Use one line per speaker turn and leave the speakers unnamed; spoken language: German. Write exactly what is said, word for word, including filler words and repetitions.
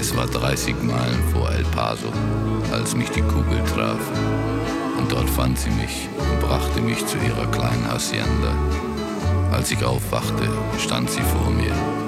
Es war dreißig Meilen vor El Paso, als mich die Kugel traf. Und dort fand sie mich und brachte mich zu ihrer kleinen Hacienda. Als ich aufwachte, stand sie vor mir.